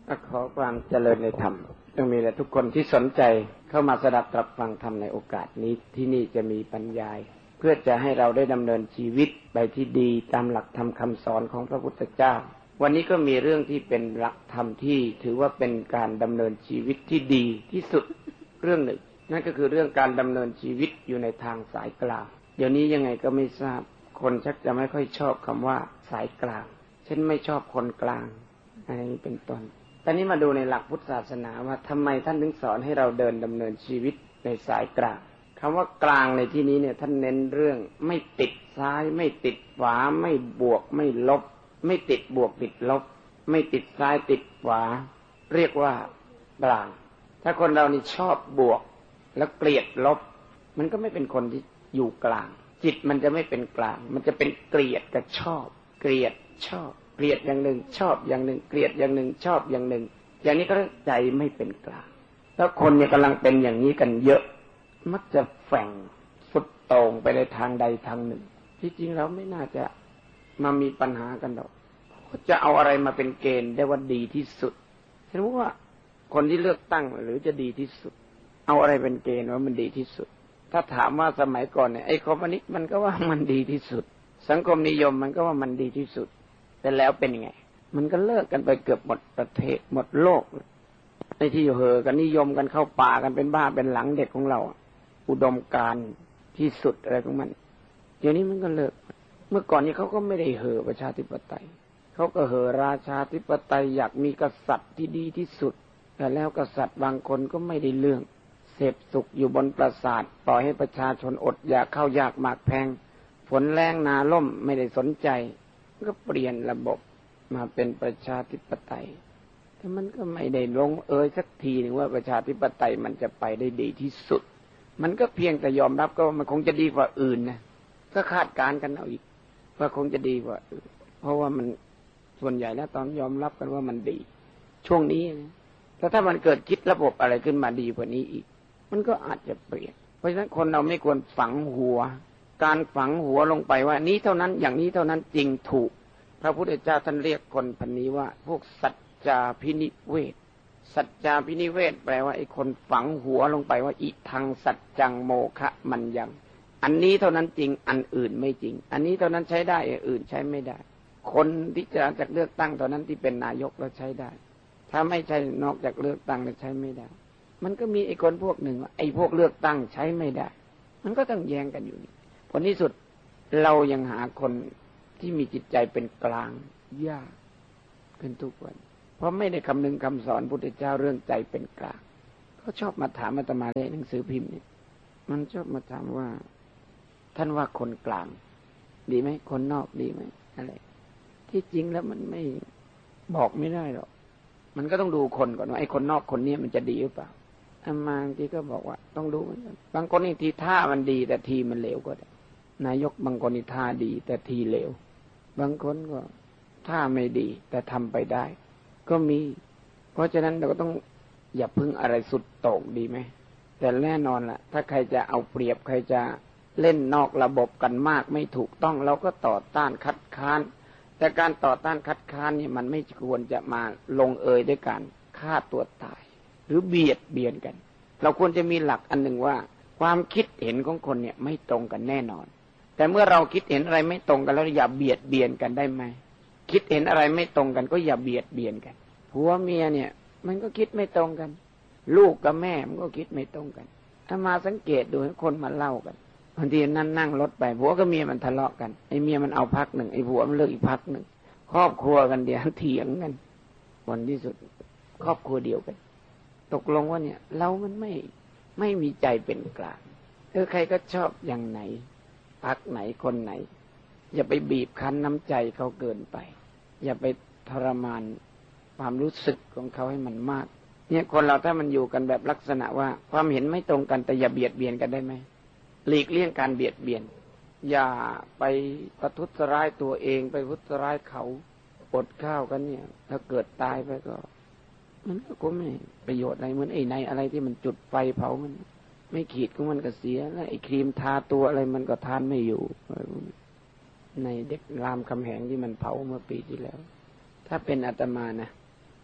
ขอความเจริญในธรรมต้องมีแต่ทุกคนที่สนใจเข้ามาสดับตรับฟังธรรมในโอกาสนี้ที่นี่จะมีบรรยายเพื่อจะให้เราได้ดำเนินชีวิตไปที่ดีตามหลักธรรมคำสอนของพระพุทธเจ้าวันนี้ก็มีเรื่องที่เป็นหลักธรรมที่ถือว่าเป็นการดำเนินชีวิตที่ดีที่สุดเรื่องหนึ่งนั่นก็คือเรื่องการดำเนินชีวิตอยู่ในทางสายกลางเดี๋ยวนี้ยังไงก็ไม่ทราบคนชักจะไม่ค่อยชอบคำว่าสายกลางเช่นไม่ชอบคนกลางอะไรนี้เป็นต้นตอนนี้มาดูในหลักพุทธศาสนาว่าทำไมท่านถึงสอนให้เราเดินดำเนินชีวิตในสายกลางคำว่ากลางในที่นี้เนี่ยท่านเน้นเรื่องไม่ติดซ้ายไม่ติดขวาไม่บวกไม่ลบไม่ติดบวกติดลบไม่ติดซ้ายติดขวาเรียกว่ากลางถ้าคนเรานี่ชอบบวกแล้วเกลียดลบมันก็ไม่เป็นคนที่อยู่กลางจิตมันจะไม่เป็นกลางมันจะเป็นเกลียดกับชอบเกลียดชอบเกลียดอย่างหนึ่งชอบอย่างหนึ่งเกลียดอย่างหนึ่งชอบอย่างหนึ่งอย่างนี้ก็ใจไม่เป็นกลางแล้วคนเนี่ยกำลังเป็นอย่างนี้กันเยอะมักจะแฝงสุดโต่งไปในทางใดทางหนึ่งที่จริงแล้วไม่น่าจะมามีปัญหากันหรอกจะเอาอะไรมาเป็นเกณฑ์ได้ว่าดีที่สุดฉันว่าคนที่เลือกตั้งหรือจะดีที่สุดเอาอะไรเป็นเกณฑ์ว่ามันดีที่สุดถ้าถามว่าสมัยก่อนเนี่ยไอ้คอมมิวนิสต์มันก็ว่ามันดีที่สุดสังคมนิยมมันก็ว่ามันดีที่สุดแต่แล้วเป็นยังไงมันก็เลิกกันไปเกือบหมดประเทศหมดโลกไอ้ที่เห่อกันนิยมกันเข้าป่ากันเป็นบ้าเป็นหลังเด็กของเราอุดมการณ์ที่สุดอะไรของมันเดี๋ยวนี้มันก็เลิกเมื่อก่อนนี้เขาก็ไม่ได้เห่อประชาธิปไตยเขาก็เห่อราชาธิปไตยอยากมีกษัตริย์ที่ดีที่สุดแต่แล้วกษัตริย์บางคนก็ไม่ได้เรื่องเสพสุขอยู่บนปราสาทปล่อยให้ประชาชนอดอยากข้าวยากหมากแพงฝนแล้งนาล่มไม่ได้สนใจก็เปลี่ยนระบบมาเป็นประชาธิปไตยแต่มันก็ไม่ได้ลงสักทีนึงว่าประชาธิปไตยมันจะไปได้ดีที่สุดมันก็เพียงแต่ยอมรับก็ว่ามันคงจะดีกว่าอื่นนะก็คาดการณ์กันเอาอีกว่าคงจะดีกว่าอื่นเพราะว่ามันส่วนใหญ่แล้วตอนยอมรับกันว่ามันดีช่วงนี้นะแต่ถ้ามันเกิดคิดระบบอะไรขึ้นมาดีกว่านี้อีกมันก็อาจจะเปลี่ยนเพราะฉะนั้นคนเราไม่ควรฝังหัวการฝังหัวลงไปว่านี้เท่านั้นอย่างนี้เท่านั้นจริงถูกพระพุทธเจ้าท่านเรียกคนพันนี้ว่าพวกสัจจาพินิเวทสัจจาพินิเวทแปลว่าไอ้คนฝังหัวลงไปว่าอิทังสัจจังโมคะมันยังอันนี้เท่านั้นจริงอันอื่นไม่จริงอันนี้เท่านั้นใช้ได้อันอื่นใช้ไม่ได้คนที่จะจากเลือกตั้งเท่านั้นที่เป็นนายกแล้วใช้ได้ถ้าไม่ใช่นอกจากเลือกตั้งแล้วใช้ไม่ได้มันก็มีไอ้คนพวกหนึ่งไอ้พวกเลือกตั้งใช้ไม่ได้มันก็ต้องแย่งกันอยู่นี่ผลที่สุดเรายังหาคนที่มีจิตใจเป็นกลางยากขึ้นทุกวันเพราะไม่ได้คำนึงคำสอนพุทธเจ้าเรื่องใจเป็นกลางเขาชอบมาถามอาตมาในหนังสือพิมพ์เนี่ยมันชอบมาถามว่าท่านว่าคนกลางดีไหมคนนอกดีไหมอะไรที่จริงแล้วมันไม่บอกไม่ได้หรอกมันก็ต้องดูคนก่อนว่าไอ้คนนอกคนนี้มันจะดีหรือเปล่าอามาบางทีก็บอกว่าต้องดูเหมือนกันบางคนนี่ทีท่ามันดีแต่ทีมันเลวก็ได้นายกบางคนนี่ท่าดีแต่ทีเลวบางคนก็ท่าไม่ดีแต่ทำไปได้ก็มีเพราะฉะนั้นเราก็ต้องอย่าพึ่งอะไรสุดโต่งดีไหมแต่แน่นอนล่ะถ้าใครจะเอาเปรียบใครจะเล่นนอกระบบกันมากไม่ถูกต้องเราก็ต่อต้านคัดค้านแต่การต่อต้านคัดค้านนี่มันไม่ควรจะมาลงเอยด้วยการฆ่าตัวตายหรือเบียดเบียนกันเราควรจะมีหลักอันหนึ่งว่าความคิดเห็นของคนเนี่ยไม่ตรงกันแน่นอนแต่เมื่อเราคิดเห็นอะไรไม่ตรงกันแล้วอย่าเบียดเบียนกันได้ไหมคิดเห็นอะไรไม่ตรงกันก็อย่าเบียดเบียนกันผัวเมียเนี่ยมันก็คิดไม่ตรงกันลูกกับแม่มันก็คิดไม่ตรงกันถ้ามาสังเกตดูคนมาเล่ากันบางทีนั่งรถไปผัวกับเมียมันทะเลาะกันไอ้เมียมันเอาพักหนึ่งไอ้ผัวมันเลิกอีกพักหนึ่งครอบครัวกันเดี๋ยวเถียงกันผลที่สุดครอบครัวเดียวกันตกลงว่าเนี่ยเรามันไม่มีใจเป็นกลางใครก็ชอบอย่างไหนพักไหนคนไหนอย่าไปบีบคั้นน้ำใจเขาเกินไปอย่าไปทรมานความรู้สึกของเขาให้มันมากเนี่ยคนเราถ้ามันอยู่กันแบบลักษณะว่าความเห็นไม่ตรงกันแต่อย่าเบียดเบียนกันได้ไหมหลีกเลี่ยงการเบียดเบียนอย่าไปประทุษร้ายตัวเองไปประทุษร้ายเขาอดข้าวกันเนี่ยถ้าเกิดตายไปก็มันก็ไม่ประโยชน์อะไรเหมือนไอ้ในอะไรที่มันจุดไฟเผามันไม่ขีดก็มันก็เสียแล้วไอ้ครีมทาตัวอะไรมันก็ทานไม่อยู่ในเด็กรามคำแหงที่มันเผาเมื่อปีที่แล้วถ้าเป็นอาตมานะ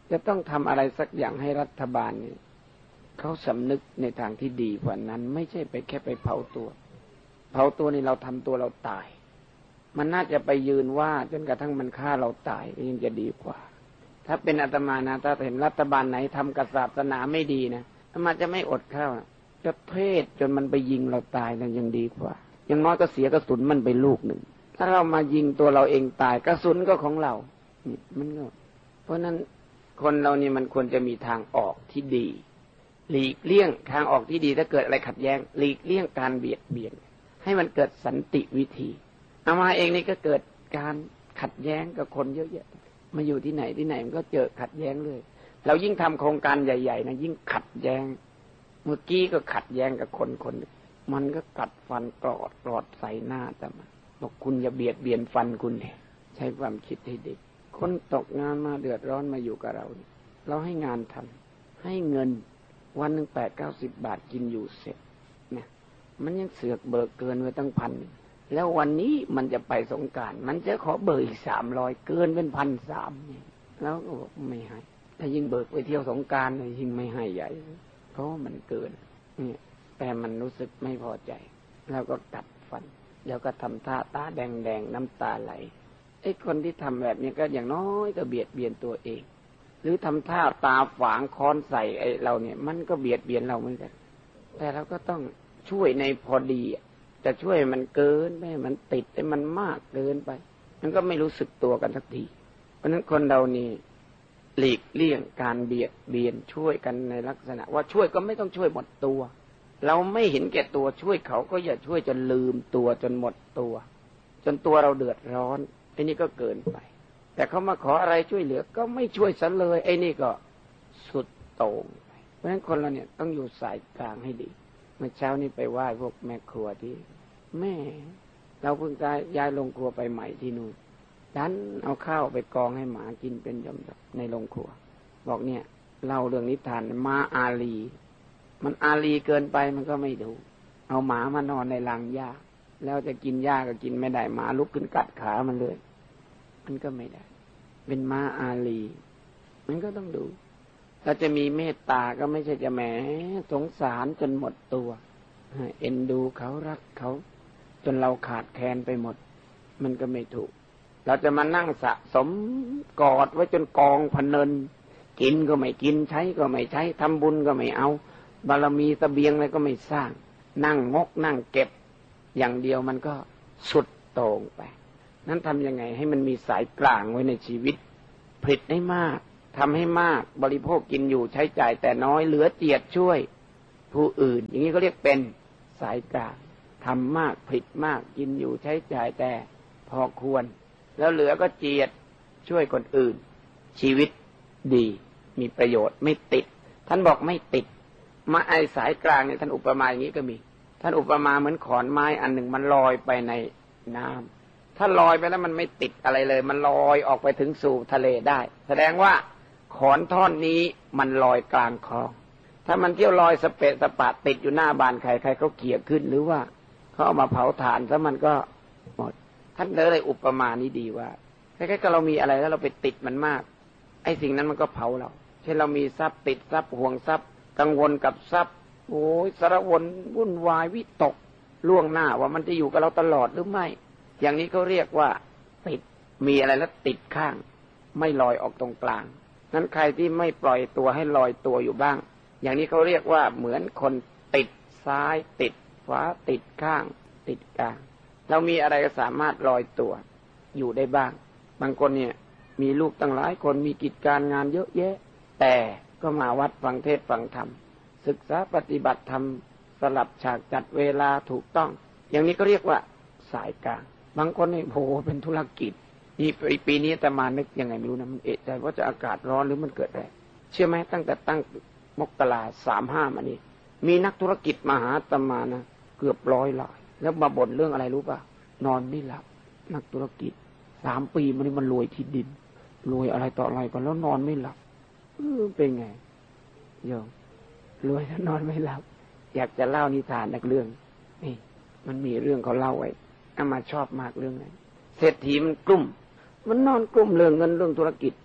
จะต้องทำอะไรสักอย่างให้รัฐบาลเนี่ยเขาสำนึกในทางที่ดีกว่านั้นไม่ใช่ไปแค่ไปเผาตัวนี่เราทำตัวเราตายมันน่าจะไปยืนว่าจนกระทั่งมันฆ่าเราตายก็ยังจะดีกว่าถ้าเป็นอาตมานะถ้าเห็นรัฐบาลไหนทำกับศาสนาไม่ดีนะอาตมาจะไม่อดข้าวจะเทศจนมันไปยิงเราตายนั่นยังดีกว่าอย่างน้อยก็เสียกระสุนมันไปลูกหนึ่งถ้าเรามายิงตัวเราเองตายกระสุนก็ของเรานี่มันก็เพราะนั้นคนเรานี่มันควรจะมีทางออกที่ดีหลีกเลี่ยงทางออกที่ดีถ้าเกิดอะไรขัดแย้งหลีกเลี่ยงการเบียดเบียนให้มันเกิดสันติวิธีเอามาเองนี่ก็เกิดการขัดแย้งกับคนเยอะแยะมาอยู่ที่ไหนมันก็เจอขัดแย้งเลยเรายิ่งทำโครงการใหญ่ๆนะยิ่งขัดแย้งเมื่อกี้ก็ขัดแย้งกับคนมันก็กัดฟันกรอดใส่หน้าแต่มาบอกคุณอย่าเบียดเบียนฟันคุณเนี่ยใช้ความคิดให้ดีคนตกงานมาเดือดร้อนมาอยู่กับเราให้งานทำให้เงินวันหนึ่ง8-90 บาทกินอยู่เสร็จเนี่ยมันยังเสือกเบิกเกินไว้ตั้ง1,000แล้ววันนี้มันจะไปสงกรานต์มันจะขอเบิกอีก300เกินเป็น1,300เนี่ยแล้วก็บอกไม่ให้ถ้ายิ่งเบิกไปเที่ยวสงกรานต์ยิ่งไม่ให้ใหญ่เพราะมันเกินเนี่ยแต่มันรู้สึกไม่พอใจแล้วก็กัดฟันแล้วก็ทำท่าตาแดงน้ำตาไหลไอ้คนที่ทำแบบนี้ก็อย่างน้อยก็เบียดเบียนตัวเองหรือทำท่าตาฝางค้อนใส่ไอ้เราเนี่ยมันก็เบียดเบียนเราเหมือนกันแต่เราก็ต้องช่วยในพอดีจะช่วยมันเกินไม่ให้มันติดให้มันมากเกินไปมันก็ไม่รู้สึกตัวกันสักทีเพราะฉะนั้นคนเรานี่หลีกเลี่ยงการเบียดเบียนช่วยกันในลักษณะว่าช่วยก็ไม่ต้องช่วยหมดตัวเราไม่เห็นแก่ตัวช่วยเขาก็อย่าช่วยจนลืมตัวจนหมดตัวจนตัวเราเดือดร้อนไอ้นี่ก็เกินไปแต่เขามาขออะไรช่วยเหลือก็ไม่ช่วยซะเลยไอ้นี่ก็สุดโต่งไปเพราะฉะนั้นคนเราเนี่ยต้องอยู่สายกลางให้ดีเมื่อเช้านี้ไปไหว้พวกแม่ครัวที่แม่เราเพิ่งย้ายโรงครัวไปใหม่ที่นู่นดันเอาข้าวไปกองให้หมากินเป็นยำในโรงครัวบอกเนี่ยเล่าเรื่องนิทานม้าอาลีมันอาลีเกินไปมันก็ไม่ดูเอาหมามานอนในรางหญ้าแล้วจะกินหญ้าก็กินไม่ได้หมาลุกขึ้นกัดขามันเลยมันก็ไม่ได้เป็นม้าอาลีมันก็ต้องดูถ้าจะมีเมตตาก็ไม่ใช่จะแหมสงสารจนหมดตัวเอ็นดูเขารักเขาจนเราขาดแคลนไปหมดมันก็ไม่ถูกเราจะมานั่งสะสมกอดไว้จนกองพนันกินก็ไม่กินใช้ก็ไม่ใช้ทำบุญก็ไม่เอาบารมีเสบียงอะไรก็ไม่สร้างนั่งงกนั่งเก็บอย่างเดียวมันก็สุดโต่งไปนั้นทำยังไงให้มันมีสายกลางไว้ในชีวิตผลิตให้มากทำให้มากบริโภคกินอยู่ใช้จ่ายแต่น้อยเหลือเจียดช่วยผู้อื่นอย่างนี้ก็เรียกเป็นสายกลางทำมากผลิตมากกินอยู่ใช้จ่ายแต่พอควรแล้วเหลือก็เจียดช่วยคนอื่นชีวิตดีมีประโยชน์ไม่ติดท่านบอกไม่ติดมาไอสายกลางเนี่ยท่านอุปมาอย่างนี้ก็มีท่านอุปมาเหมือนขอนไม้อันหนึ่งมันลอยไปในน้ำถ้าลอยไปแล้วมันไม่ติดอะไรเลยมันลอยออกไปถึงสู่ทะเลได้แสดงว่าขอนท่อนนี้มันลอยกลางคลองถ้ามันเที่ยวลอยสเปะสปะติดอยู่หน้าบ้านใครเขาเกี่ยขึ้นหรือว่าเขาเอามาเผาถ่านซะมันก็หมดท่านเลยอุปมานี้ดีว่าคล้ายๆกับเรามีอะไรแล้วเราไปติดมันมากไอ้สิ่งนั้นมันก็เผาเราเช่นเรามีทรัพย์ติดทรัพย์ห่วงทรัพย์กังวลกับทรัพย์โอ้ยสารวนวุ่นวายวิตกล่วงหน้าว่ามันจะอยู่กับเราตลอดหรือไม่อย่างนี้เขาเรียกว่าติดมีอะไรแล้วติดข้างไม่ลอยออกตรงกลางนั้นใครที่ไม่ปล่อยตัวให้ลอยตัวอยู่บ้างอย่างนี้เขาเรียกว่าเหมือนคนติดซ้ายติดขวาติดข้างติดกลางเรามีอะไรก็สามารถลอยตัวอยู่ได้บ้างบางคนเนี่ยมีลูกตั้งหลายคนมีกิจการงานเยอะแยะแต่ก็มาวัดฟังเทศน์ฟังธรรมศึกษาปฏิบัติธรรมสลับฉากจัดเวลาถูกต้องอย่างนี้ก็เรียกว่าสายกลางบางคนนี่โหเป็นธุรกิจนี่ปีนี้แต่มานึกยังไงไม่รู้นะมันเอะใจว่าจะอากาศร้อนหรือมันเกิดอะไรเชื่อไหมตั้งแต่ตั้งมกรา35มานี้มีนักธุรกิจมาหาอาตมานะเกือบ100 รายแล้วมาบ่นเรื่องอะไรรู้ป่ะนอนไม่หลับนักธุรกิจ3 ปีมันนี่มันรวยที่ดินรวยอะไรต่ออะไรกันแล้วนอนไม่หลับเป็นไงโยมรวยแล้วนอนไม่หลับอยากจะเล่านิทานนักเรื่องนี่มันมีเรื่องเขาเล่าไว้อามาชอบมากเรื่องนั้นเศรษฐีมันกลุ้มมันนอนกลุ้มเรื่องเงินเรื่องธุรกิจมัน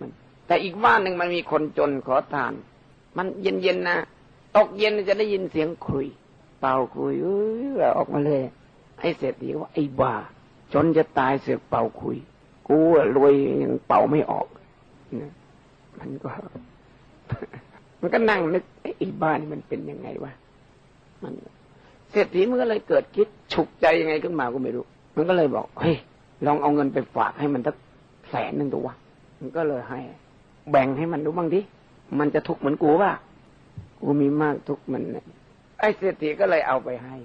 แต่อีกบ้านหนึ่งมันมีคนจนขอทานมันเย็นๆนะตกเย็นจะได้ยินเสียงคุยเป่าคุยออกมาเลยไอ้เศรษฐีว่าไอ้บ้าจนจะตายเสือกเป่าคุยกูรวยยังเป่าไม่ออกนะมันก็นั่งนึกไอ้บ้านี่มันเป็นยังไงวะมันเศรษฐีมันก็เลยเกิดคิดฉุกใจยังไงขึ้นมาก็ไม่รู้มันก็เลยบอกเฮ้ยลองเอาเงินไปฝากให้มันสัก100,000ตัวมันก็เลยให้แบ่งให้มันดูบ้างดิมันจะทุกข์เหมือนกูป่ะกูมีมากทุกข์มันไอ้เศรษฐีก็เลยเอาไปให้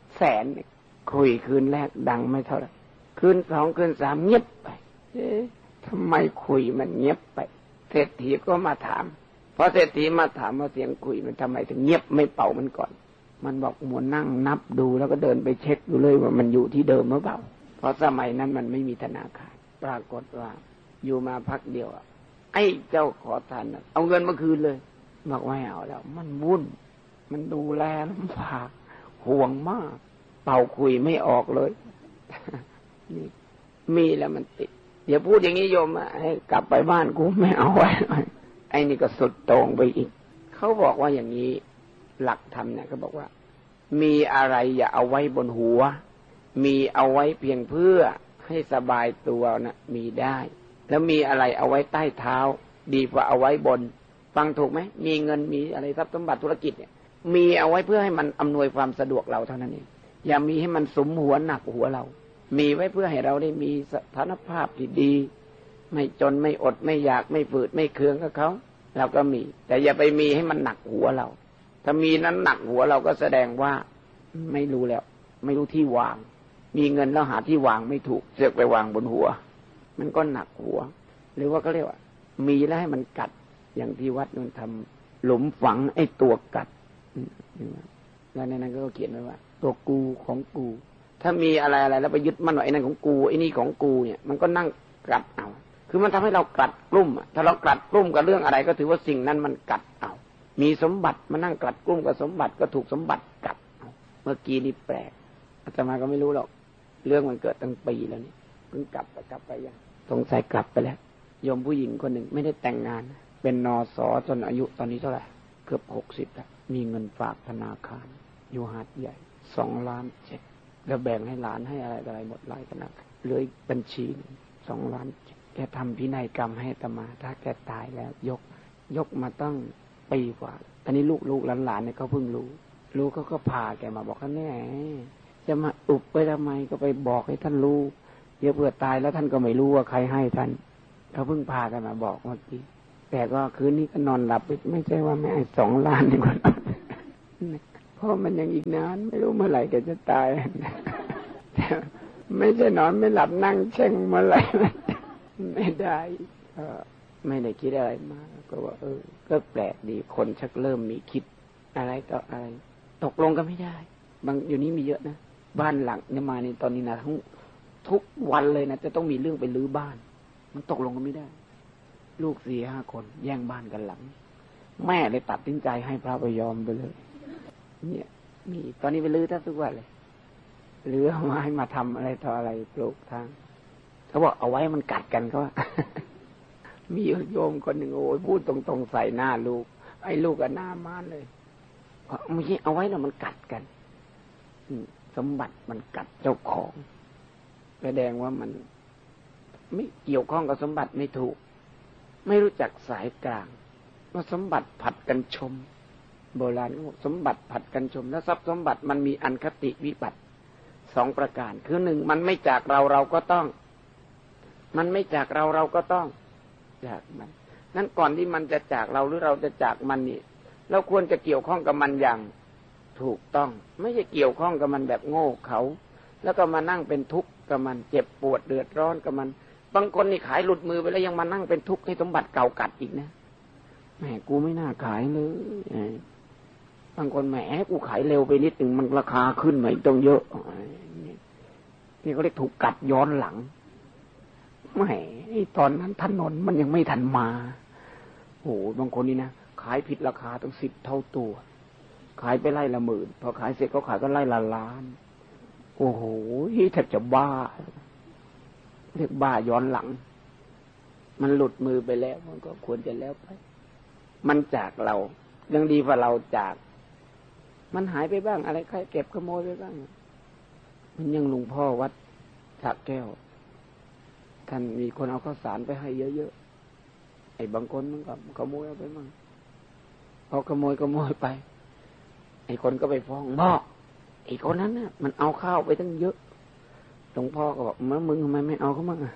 100,000คุยคืนแรกดังไม่เท่าไหร่คืน2คืน3เงียบไปทำไมคุยมันเงียบไปเศรษฐีก็มาถามพอเศรษฐีมาถามว่าเสียงคุยมันทำไมถึงเงียบไม่เป่ามันก่อนมันบอกมัวนั่งนับดูแล้วก็เดินไปเช็คดูเลยว่ามันอยู่ที่เดิมหรือเปล่าเพราะสมัยนั้นมันไม่มีธนาคารปรากฏว่าอยู่มาพักเดียวไอ้เจ้าขอทานเอาเงินมาคืนเลยบอกว่าเอาแล้วมันวุ่นมันดูแลลำบากห่วงมากเป่าคุยไม่ออกเลยนี่มีแล้วมันติดเดี๋ยวพูดอย่างนี้โยมให้กลับไปบ้านกูไม่เอาไว้ไอ้นี่ก็สุดโต่งไปอีกเขาบอกว่าอย่างนี้หลักธรรมเนี่ยเขาบอกว่ามีอะไรอย่าเอาไว้บนหัวมีเอาไว้เพียงเพื่อให้สบายตัวนะมีได้แล้วมีอะไรเอาไว้ใต้เท้าดีกว่าเอาไว้บนฟังถูกไหมมีเงินมีอะไรทรัพย์สมบัติธุรกิจเนี่ยมีเอาไว้เพื่อให้มันอำนวยความสะดวกเราเท่านั้นเองอย่ามีให้มันสมหัวหนักหัวเรามีไว้เพื่อให้เราได้มีสถานภาพที่ดีไม่จนไม่อดไม่อยากไม่ฝืดไม่เคืองกับเขาเราก็มีแต่อย่าไปมีให้มันหนักหัวเราถ้ามีนั้นหนักหัวเราก็แสดงว่าไม่รู้แล้วไม่รู้ที่วางมีเงินแล้วหาที่วางไม่ถูกเสือกไปวางบนหัวมันก็หนักหัวหรือว่าก็เรียกว่ามีแล้วให้มันกัดอย่างที่วัดนู้นทำหลุมฝังไอ้ตัวกัดแล้วในนั้นก็เขียนไว้ว่าตัวกูของกูถ้ามีอะไรแล้วไปยึดมันว่าไอ้นั่นของกูไอ้นี่ของกูเนี่ยมันก็นั่งกัดเอาคือมันทำให้เรากัดกลุ่มถ้าเรากัดกลุ่มกับเรื่องอะไรก็ถือว่าสิ่งนั้นมันกัดเอามีสมบัติมานั่งกัดกลุ่มกับสมบัติก็ถูกสมบัติกัดเอาเมื่อกี้นี่แปลกอาตมาก็ไม่รู้หรอกเรื่องมันเกิดตั้งปีแล้วนี่เพิ่งกลับไปยังสงสัยกลับไปแล้วโยมผู้หญิงคนหนึ่งไม่ได้แต่งงานเป็นนส.จนอายุตอนนี้เท่าไหร่เกือบ60แล้วมีเงินฝากธนาคารอยู่หาดใหญ่2.7 ล้านแล้วแบ่งให้หลานให้อะไรหมดหลายธนาคารเหลือบัญชี2.7 ล้านแกทำพินัยกรรมให้อาตมาถ้าแกตายแล้วยกมาตั้งปีกว่าตอนนี้ลูกหลานเนี่ยเขาเพิ่งรู้เขาก็พาแกมาบอกว่าแน่จะมาอุบไปทำไมก็ไปบอกให้ท่านรู้เดี๋ยวเผื่อตายแล้วท่านก็ไม่รู้ว่าใครให้ท่านเขาเพิ่งพากันมาบอกเมื่อกี้แต่ก็คืนนี้ก็นอนหลับไม่ใช่ว่าไม่2 ล้านนี่ก่อนเพราะมันยังอีกนานไม่รู้เมื่อไหร่แกจะตายไม่ใช่นอนไม่หลับนั่งเช่งเมื่อไหร่ไม่ได้ไม่ได้คิดอะไรมากก็ว่าก็แปลกดีคนชักเริ่มมีคิดอะไรต่ออะไรตกลงกันไม่ได้บางอยู่นี้มีเยอะนะบ้านหลังเนี่ยมาในตอนนี้นะทุกวันเลยนะจะต้องมีเรื่องไปรื้อบ้านมันตกลงกันไม่ได้ลูก 4-5 คนแย่งบ้านกันหลังแม่เลยตัดสินใจให้พระพยอมไปเลยเนี่ยมีตอนนี้ไปรื้อทุกวันเลยรื้อเอาไม้มาทำอะไรต่ออะไรปลูกทางเขาบอกเอาไว้มันกัดกันเขาว่า มีโยมคนหนึ่งโอ้ยพูดตรงๆใส่หน้าลูกไอ้ลูกก็หน้าม้านเลยไม่ใช่เอาไว้แล้วมันกัดกันสมบัติมันกัดเจ้าของแสดงว่ามันไม่เกี่ยวข้องกับสมบัติไม่ถูกไม่รู้จักสายกลางว่าสมบัติผัดกันชมโบราณก็บอกสมบัติผัดกันชมแล้วทรัพย์สมบัติมันมีอันคติวิบัติ2 ประการคือ1มันไม่จากเราก็ต้องมันไม่จากเราก็ต้องจากมันนั้นก่อนที่มันจะจากเราหรือเราจะจากมันนี่เราควรจะเกี่ยวข้องกับมันอย่างถูกต้องไม่ใช่เกี่ยวข้องกับมันแบบโง่เขาแล้วก็มานั่งเป็นทุกข์กับมันเจ็บปวดเดือดร้อนกับมันบางคนนี่ขายหลุดมือไปแล้วยังมานั่งเป็นทุกข์ให้สมบัติเก่ากัดอีกนะแหมกูไม่น่าขายเลยบางคนแหมกูขายเร็วไปนิดหนึ่งมันราคาขึ้นมาอีกต้องเยอะนี่เขาเรียกถูกกัดย้อนหลังแหมตอนนั้นถนนมันยังไม่ทันมาโอ้บางคนนี่นะขายผิดราคาตั้ง10 เท่าตัวขายไปไล่ละหมื่นพอขายเสร็จเขาขายก็ไล่ละล้านโอ้โหแทบจะบ้าเรียกบ้าย้อนหลังมันหลุดมือไปแล้วมันก็ควรจะแล้วไปมันจากเรายังดีกว่าเราจากมันหายไปบ้างอะไรใครเก็บขโมยไปบ้างมันยังหลวงพ่อวัดสระแก้วท่านมีคนเอาข้าวสารไปให้เยอะๆไอ้บางคนมันก็ขโมยเอาไปมั่งพอขโมยไปไอ้คนก็ไปฟ้องพ่อไอ้คนนั้นน่ะมันเอาข้าวไปตั้งเยอะหลวงพ่อก็บอกมึงทำไมไม่เอาเขามั่งอ่ะ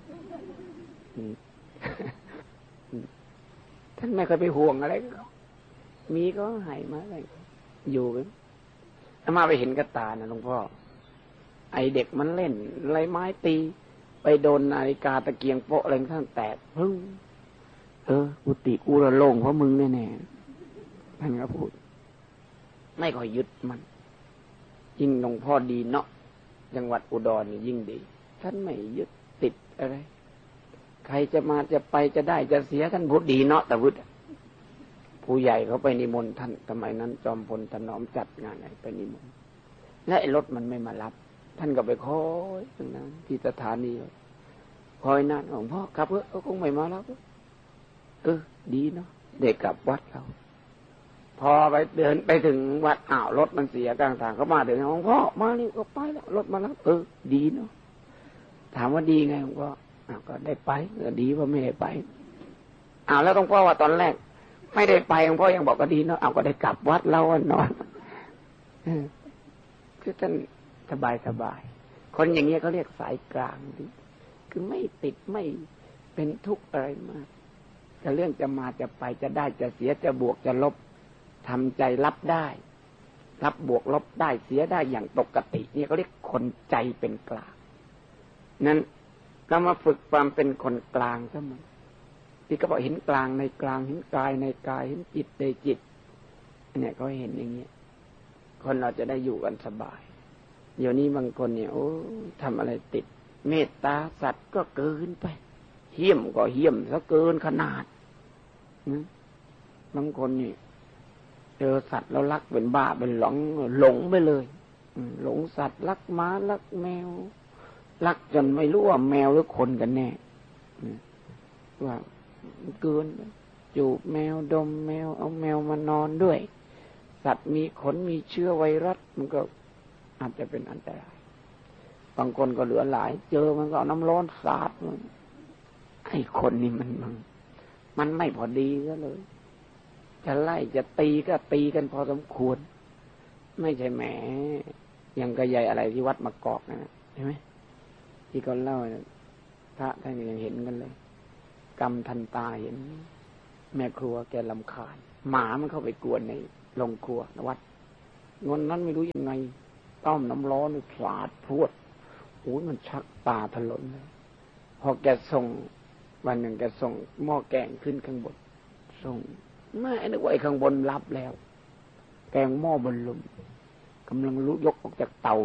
ท่านไม่เคยไปห่วงอะไรก็มีก็ให้มาอะไรอยู่ไปอามาไปเห็นกระตานะหลวงพ่อไอเด็กมันเล่นไรไม้ตีไปโดนนาฬิกาตะเกียงโป๊ะอะไรท่านแตกพึ่งกุฏิกูระโล่งเพราะมึงแน่ๆท่านก็พูดไม่ค่อยยึดมันยิ่งหลวงพ่อดีเนาะจังหวัดอุดรนี่ยิ่งดีท่านไม่ยึดติดอะไรใครจะมาจะไปจะได้จะเสียท่านพูดดีเนาะแต่วุฒิผู้ใหญ่เขาไปนิมนต์ท่านสมัยนั้นจอมพลถนอมจัดงานอะไรไปนิมนต์และไอ้รถมันไม่มารับท่านก็ไปคอยตรงนั้นที่สถานีคอยนานหลวงพ่อครับเขาคงไม่มารับดีเนาะเด็กกลับวัดเราพอไปเดินไปถึงวัดรถมันเสียกลางทางเขามาถึงหลวงพ่อมานี่ก็ไปแล้วรถมารับดีเนาะถามว่าดีไงหลวงพ่อก็ได้ไปดีว่าไม่ได้ไปแล้วหลวงพ่อว่าตอนแรกไม่ได้ไปหลวงพ่อยังบอกก็ดีเนาะก็ได้กลับวัดเรานอนคือท่านสบายคนอย่างเงี้ยเขาเรียกสายกลางดีคือไม่ติดไม่เป็นทุกข์อะไรมากแต่เรื่องจะมาจะไปจะได้จะเสียจะบวกจะลบทำใจรับได้รับบวกลบได้เสียได้อย่างปกติเนี่ยเขาเรียกคนใจเป็นกลางนั้นเรามาฝึกความเป็นคนกลางซะมั้งที่เขาบอกเห็นกลางในกลางเห็นกายในกายเห็นจิตในจิตเนี่ยเขาเห็นอย่างเงี้ยคนเราจะได้อยู่กันสบายเดี๋ยวนี้บางคนเนี่ยทำอะไรติดเมตตาสัตว์ก็เกินไปเหี้ยมก็เหี้ยมซะเกินขนาดบางคนนี่เจอสัตว์แล้วรักเป็นบ้าเป็นหลงไปเลยหลงสัตว์รักหมารักแมวรักจนไม่รู้ว่าแมวหรือคนกันแน่ว่าเกินจูบแมวดมแมวเอาแมวมานอนด้วยสัตว์มีขนมีเชื้อไวรัสมันก็อาจจะเป็นอันตรายบางคนก็เหลือหลายเจอมันก็เอาน้ำร้อนสาดไอ้คนนี่มันไม่พอดีซะเลยจะไล่จะตีก็ตีกันพอสมควรไม่ใช่แหมยังกระใหญ่อะไรที่วัดมะกอกนะใช่ไหมที่เขาเล่าพระท่านยังเห็นกันเลยกรรมทันตาเห็นแม่ครัวแกรำคาญหมามันเข้าไปกวนในโรงครัววัดวันนั้นไม่รู้ยังไงต้มน้ำร้อนสาดพรวดมันชักตาถลนเลยพอแกส่งวันหนึ่งแกส่งหม้อแกงขึ้นข้างบนส่งไม่นึกว่าไอ้ข้างบนรับแล้วแกงหม้อบนลมกำลังลุกยกออกจากเตา